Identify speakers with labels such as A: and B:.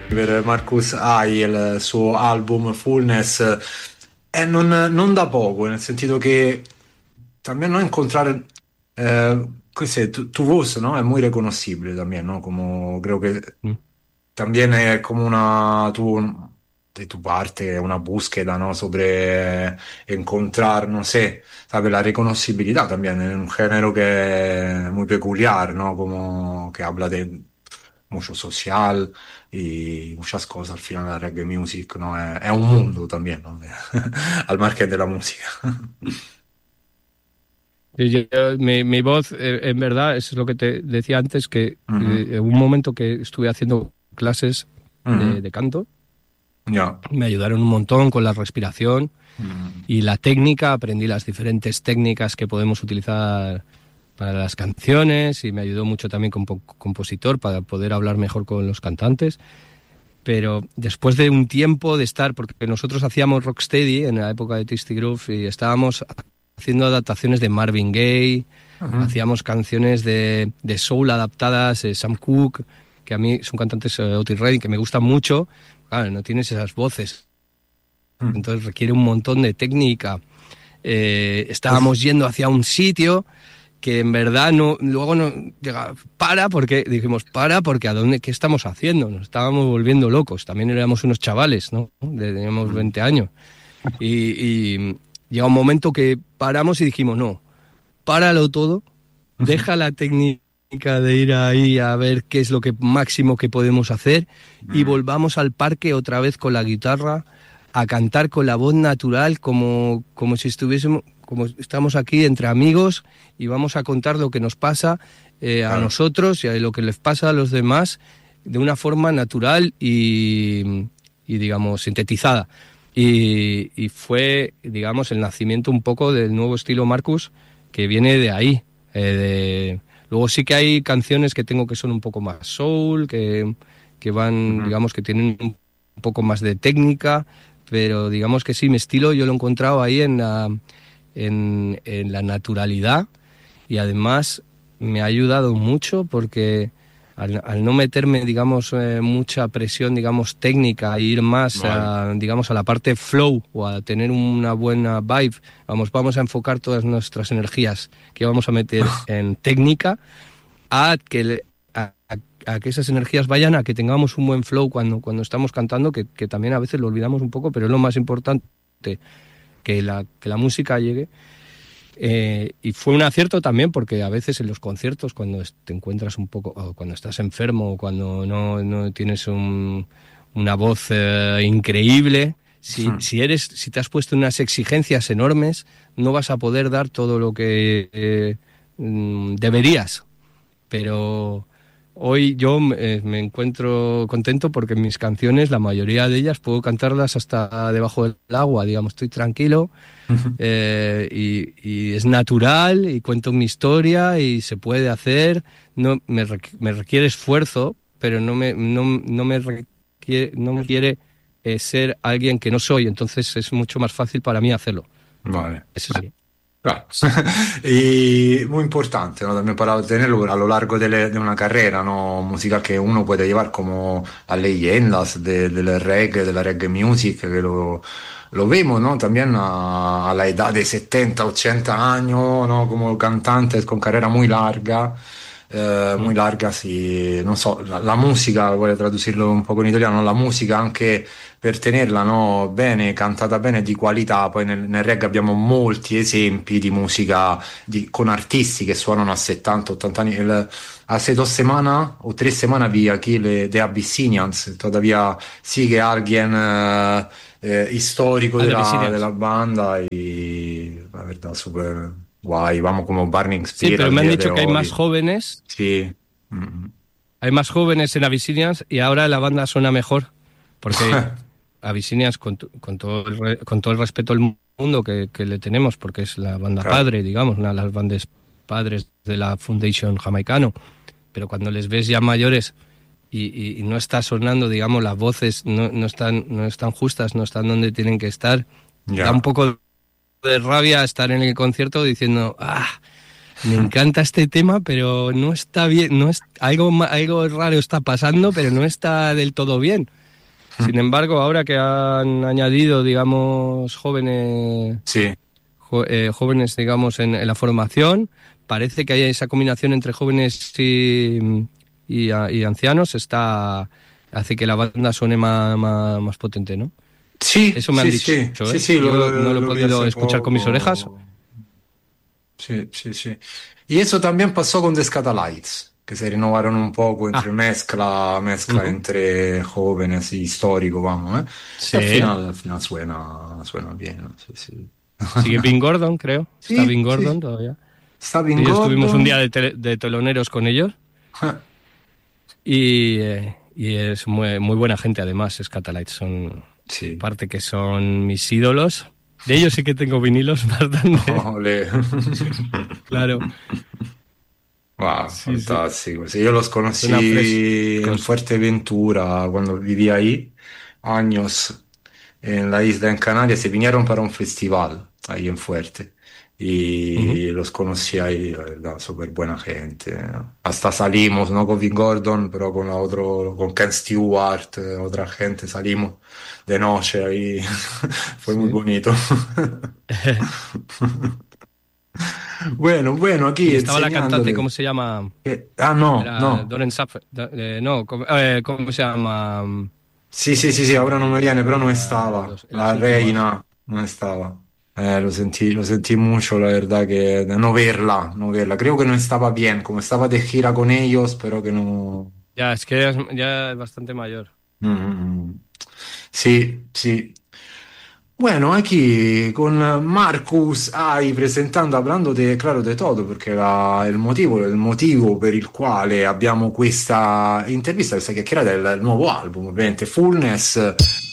A: Per Marcus Hai, il suo album Fullness, è non da poco, nel sentito che también no encontrar tu voz, ¿no? Es muy reconocible también, ¿no? Como creo que
B: Mm.
A: también es como de tu parte, una búsqueda, ¿no? Sobre encontrar, no sé, ¿sabes? La reconocibilidad también en un género que es muy peculiar, ¿no? Como que habla de mucho social y muchas cosas. Al final la reggae music, ¿no? Es un mundo también, ¿no? Al margen de la música.
B: Mi voz, en verdad, eso es lo que te decía antes, que
A: Ujú,
B: en un momento que estuve haciendo clases
A: ujú.
B: de canto,
A: Ya.
B: me ayudaron un montón con la respiración
A: Mm,
B: y la técnica, aprendí las diferentes técnicas que podemos utilizar para las canciones y me ayudó mucho también como compositor para poder hablar mejor con los cantantes. Pero después de un tiempo de estar, porque nosotros hacíamos rocksteady en la época de Tasty Groove y estábamos haciendo adaptaciones de Marvin Gaye,
A: ujú.
B: hacíamos canciones de soul adaptadas, Sam Cooke, que a mí son cantantes, Otis Redding, que me gustan mucho. Claro, no tienes esas voces,
A: Mm.
B: entonces requiere un montón de técnica.
A: Uf.
B: Estábamos yendo hacia un sitio que en verdad no, luego no llega, porque dijimos, porque ¿a dónde, qué estamos haciendo? Nos estábamos volviendo locos, también éramos unos chavales, ¿no? Teníamos
A: Mm.
B: 20 años. Y llega un momento que paramos y dijimos, no, páralo todo, deja la técnica de ir ahí a ver qué es lo que máximo que podemos hacer y
A: Mm.
B: volvamos al parque otra vez con la guitarra a cantar con la voz natural como si estuviésemos, como estamos aquí entre amigos y vamos a contar lo que nos pasa a
A: Claro.
B: nosotros y a lo que les pasa a los demás de una forma natural y digamos, sintetizada. Y fue, digamos, el nacimiento un poco del nuevo estilo Marcus que viene de ahí. Luego sí que hay canciones que tengo que son un poco más soul, que van,
A: Ujú.
B: digamos, que tienen un poco más de técnica, pero digamos que sí, mi estilo yo lo he encontrado ahí en la naturalidad y además me ha ayudado mucho porque al no meterme, digamos, mucha presión, digamos, técnica, e ir más
A: Vale.
B: a, digamos, a la parte flow o a tener una buena vibe, vamos a enfocar todas nuestras energías que vamos a meter en técnica a que, a que esas energías vayan a que tengamos un buen flow cuando estamos cantando, que también a veces lo olvidamos un poco, pero es lo más importante, que la música llegue y fue un acierto también porque a veces en los conciertos cuando te encuentras un poco, o cuando estás enfermo o cuando no tienes una voz increíble, si te has puesto unas exigencias enormes, no vas a poder dar todo lo que deberías. Pero hoy yo me encuentro contento porque mis canciones, la mayoría de ellas, puedo cantarlas hasta debajo del agua, digamos, estoy tranquilo y es natural y cuento mi historia y se puede hacer. No, me requiere esfuerzo, pero no me quiere ser alguien que no soy, entonces es mucho más fácil para mí hacerlo.
A: Vale.
B: Eso sí.
A: Claro. Y muy importante, ¿no? También para tenerlo a lo largo de una carrera, ¿no? Música que uno puede llevar como las leyendas del reggae, de la reggae music, que lo vemos, ¿no? También a la edad de 70 80 años, ¿no? Como cantantes con carrera muy
B: Mm.
A: larga, sí, non so, la musica, vorrei tradurlo un po' in italiano, la musica anche per tenerla, no, bene, cantata bene, di qualità, poi nel reggae abbiamo molti esempi di musica con artisti che suonano a 70-80 anni. Hace 2 semanas o 3 semanas vi aquí de Abyssinians, todavía sigue alguien histórico
B: Ah,
A: de
B: de
A: la
B: Abyssinians.
A: banda y la verdad súper guay, vamos como Burning
B: Sí,
A: Spear
B: pero
A: al
B: me han
A: día de
B: dicho que
A: hoy. Sí.
B: hay más jóvenes en Abyssinians y ahora la banda suena mejor porque Abyssinians, con todo el respeto del mundo que le tenemos, porque es la banda
A: Claro.
B: padre, digamos, una de las bandas padres de la Foundation jamaicano, pero cuando les ves ya mayores y no está sonando, digamos, las voces no están justas, no están donde tienen que estar, da un
A: Ya.
B: poco de rabia estar en el concierto diciendo, Me encanta este tema, pero no está bien, no es algo raro está pasando, pero no está del todo bien. Sin embargo, ahora que han añadido, digamos,
A: Sí,
B: jóvenes, digamos, en la formación, parece que hay esa combinación entre jóvenes y ancianos hace que la banda suene más potente, ¿no?
A: sí,
B: Eso me han
A: sí,
B: dicho,
A: sí, sí,
B: ¿eh?
A: sí,
B: Yo no lo he
A: lo vi
B: podido
A: hace
B: escuchar con mis orejas.
A: poco. Sí, sí, sí. Y eso también pasó con The Scatalites, que se renovaron un poco entre
B: Ah,
A: mezcla
B: ujú.
A: entre jóvenes y histórico, vamos, ¿eh? Y
B: Sí.
A: al final suena bien, sí, sí.
B: Sigue Vin Gordon, creo. Está
A: Sí,
B: Vin
A: sí.
B: Gordon todavía.
A: Está Vin
B: Y estuvimos un día
A: Gordon.
B: de teloneros con ellos y es muy buena gente además, Scatalites. Son,
A: Sí.
B: aparte que son mis ídolos. De ellos sí que tengo vinilos bastante,
A: Ole.
B: claro.
A: Wow,
B: Sí, sí.
A: fantastico. Sí, yo los
B: Suena
A: conocí en
B: frescos.
A: Fuerteventura cuando vivía ahí, años en la isla en Canarias, se vinieron para un festival ahí en Fuerte
B: Ujú.
A: y los conocí ahí, la verdad, súper buena gente. Hasta salimos, no con Vin Gordon, pero con Ken Stewart, otra gente, salimos de noche ahí, fue muy
B: Sí.
A: bonito. Bueno, bueno, aquí
B: Y estaba la cantante,
A: enseñándole.
B: ¿cómo se llama?
A: No,
B: Era
A: no.
B: Doren Saff. No, ¿cómo se llama?
A: Sì, sì, sì, sì, ora non mi viene, però non stava.
B: Las
A: La
B: últimas.
A: reina non stava. Lo sentí mucho, la verdad, que de no verla, no verla. Creo que no estaba bien, como estaba de gira con ellos, pero que no.
B: Ya, es que ya es bastante mayor.
A: Mm, mm, mm. Sí, sí. Bueno, aquí con Marcus Ai presentando, hablando de, claro, de todo, perché il motivo per il quale abbiamo questa intervista, questa chiacchierata è il nuovo album, ovviamente Fullness.